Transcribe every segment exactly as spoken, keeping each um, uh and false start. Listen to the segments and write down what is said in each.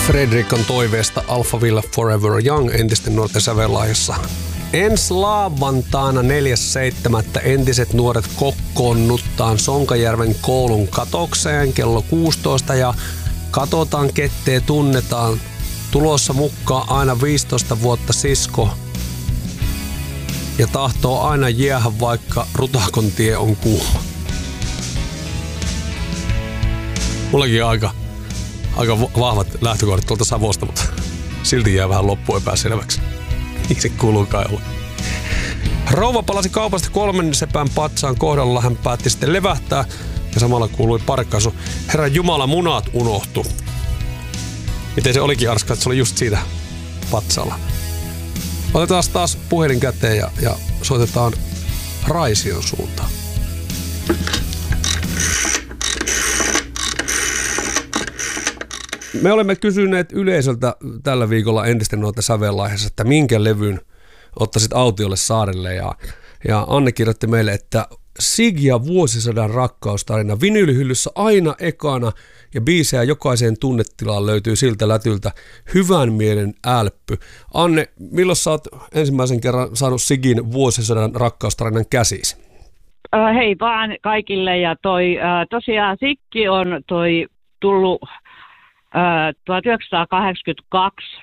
Fredrikan toiveesta Alphaville Forever Young entisten nuorten sävellajassa. Ensi lauantaina neljäs seitsemättä entiset nuoret kokoonnuttaan Sonkajärven koulun katokseen kello kuusitoista ja katsotaan ketteen tunnetaan. Tulossa mukaan aina viisitoista vuotta sisko ja tahtoo aina jäädä vaikka Rutakon tie on kuuma. Mullakin aika, aika vahvat lähtökohdat tuolta Savosta, mutta silti jää vähän loppuun epäselväksi. Niin se kuuluukaan olla. Rouva palasi kaupasta kolmen sepän patsaan kohdalla. Hän päätti sitten levähtää ja samalla kuului parkkaisu. Herran Jumala, munat unohtu. Miten se olikin arska, että se oli just siitä patsalla. Otetaan taas puhelin käteen ja, ja soitetaan Raision suuntaan. Me olemme kysyneet yleisöltä tällä viikolla entisten nuorten sävellaiheessa, että minkä levyn ottaisit autiolle saarelle. Ja, ja Anne kirjoitti meille, että Sigia vuosisadan rakkaustarina vinyylyhyllyssä aina ekana ja biisejä jokaiseen tunnetilaan löytyy siltä lätyltä hyvän mielen älppy. Anne, milloin sä oot ensimmäisen kerran saanut Sigin vuosisadan rakkaustarinan käsisi? Äh, hei vaan kaikille ja toi äh, tosiaan Siggi on toi tullut äh, tuhatyhdeksänsataakahdeksankymmentäkaksi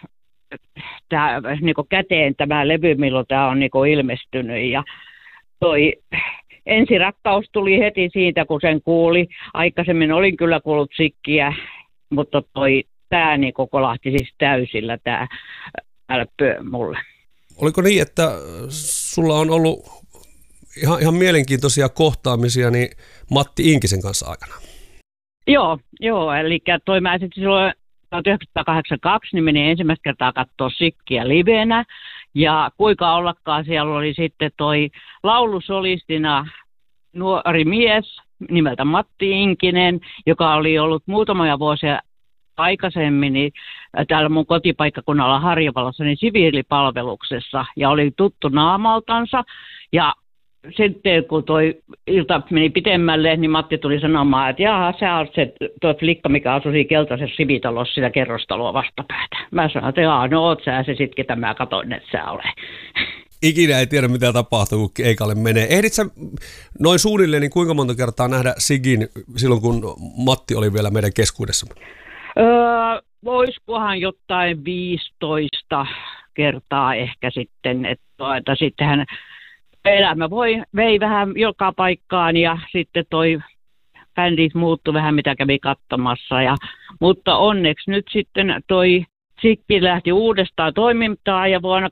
tää, niinku käteen tämä levy, milloin tämä on niinku ilmestynyt ja toi ensi rakkaus tuli heti siitä, kun sen kuuli. Aikaisemmin olin kyllä kuullut Siggiä, mutta toi tämä niinku kolahti siis täysillä tämä älppy mulle. Oliko niin, että sulla on ollut ihan, ihan mielenkiintoisia kohtaamisia niin Matti Inkisen kanssa aikana? Joo, joo, eli toi mä sitten silloin tuhatyhdeksänsataakahdeksankymmentäkaksi niin menin ensimmäistä kertaa katsoa Siggiä livenä. Ja kuinka ollakaan siellä oli sitten toi laulusolistina nuori mies nimeltä Matti Inkinen, joka oli ollut muutamia vuosia aikaisemmin niin täällä mun kotipaikkakunnalla Harjavallassa niin siviilipalveluksessa ja oli tuttu naamaltansa. Ja sitten kun toi ilta meni pitemmälle, niin Matti tuli sanomaan, että jaha, sä oot se tuo flikka, mikä asui siinä keltaisessa sivitalossa sitä kerrostaloa vastapäätä. Mä sanoin, että jaa, no oot sä se sit, ketä mä katoin, että sä ole. Ikinä ei tiedä, mitä tapahtuu, kun keikalle menee. Ehdit sä noin suunnilleen, niin kuinka monta kertaa nähdä Sigin silloin, kun Matti oli vielä meidän keskuudessamme? Öö, voisikohan jotain viisitoista kertaa ehkä sitten, että, että sittenhän elämä voi, vei vähän joka paikkaan ja sitten toi bändit muuttui vähän, mitä kävi katsomassa. Ja, mutta onneksi nyt sitten toi Siggi lähti uudestaan toimintaan ja vuonna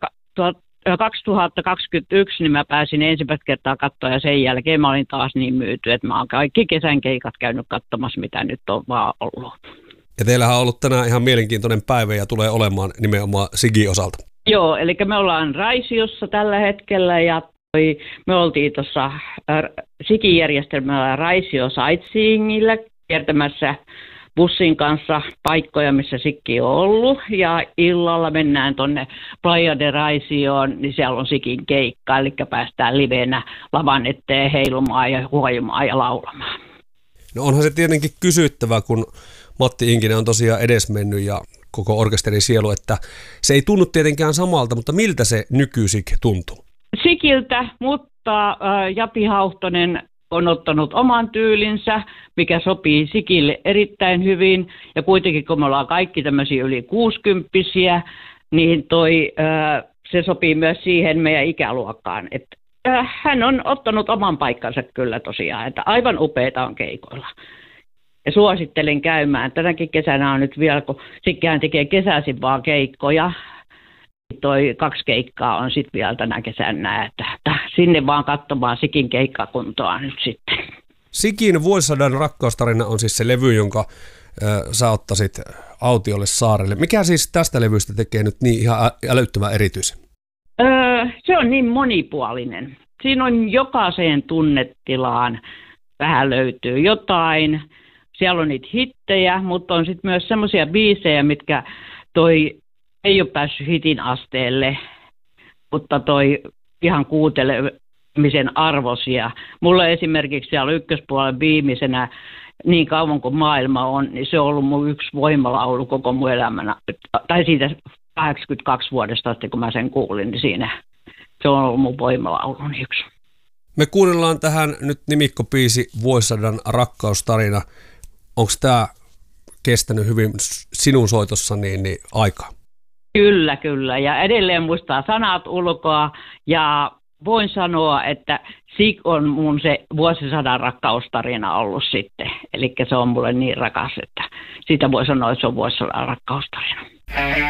kaksituhattakaksikymmentäyksi niin mä pääsin ensimmäistä kertaa katsoa ja sen jälkeen mä olin taas niin myyty, että mä oon kaikki kesän keikat käynyt katsomassa, mitä nyt on vaan ollut. Ja teillähän on ollut tänään ihan mielenkiintoinen päivä ja tulee olemaan nimenomaan Sigin osalta. Joo, eli me ollaan Raisiossa tällä hetkellä ja me oltiin tuossa Sigin järjestelmällä Raisio Sightseeingillä kiertämässä bussin kanssa paikkoja, missä Siggi on ollut. Ja illalla mennään tuonne Playa de Raisioon, niin siellä on Sigin keikka, eli päästään livenä lavan eteen heilumaan ja huojumaan ja laulamaan. No onhan se tietenkin kysyttävä, kun Matti Inkinen on tosiaan edesmennyt ja koko orkesterin sielu, että se ei tunnu tietenkään samalta, mutta miltä se nykyisik tuntuu? Sigiltä, mutta äh, Japi Hauhtonen on ottanut oman tyylinsä, mikä sopii Sigille erittäin hyvin. Ja kuitenkin, kun me ollaan kaikki tämmöisiä yli kuusikymppisiä, niin toi, äh, se sopii myös siihen meidän ikäluokkaan. Et, äh, hän on ottanut oman paikkansa kyllä tosiaan, että aivan upeita on keikoilla. Ja suosittelen käymään. Tänäkin kesänä on nyt vielä, kun Siggihän tekee kesäisin vaan keikkoja. Toi kaksi keikkaa on sitten vielä tänä kesänä, että, että sinne vaan katsomaan Sigin keikkakuntoa nyt sitten. Sigin vuosisadan rakkaustarina on siis se levy, jonka äh, sä ottaisit autiolle saarelle. Mikä siis tästä levystä tekee nyt niin ihan älyttömän erityisen? Öö, se on niin monipuolinen. Siinä on jokaiseen tunnetilaan vähän löytyy jotain. Siellä on niitä hittejä, mutta on sitten myös semmoisia biisejä, mitkä toi ei ole päässyt hitin asteelle, mutta toi ihan kuuntelemisen arvoisia. Mulla esimerkiksi siellä ykköspuolen viimeisenä niin kauan kuin maailma on, niin se on ollut mun yksi voimalaulu koko mun elämänä. Tai siitä kahdeksankymmentäkaksi vuodesta asti, kun mä sen kuulin, niin siinä se on ollut mun voimalaulun yksi. Me kuunnellaan tähän nyt nimikkobiisi Vuosisadan rakkaustarina. Onko tämä kestänyt hyvin sinun soitossa niin, niin aikaa? Kyllä, kyllä. Ja edelleen muistaa sanat ulkoa ja voin sanoa, että Sig on mun se vuosisadan rakkaustarina ollut sitten. Eli se on mulle niin rakas, että siitä voi sanoa, että se on vuosisadan rakkaustarina.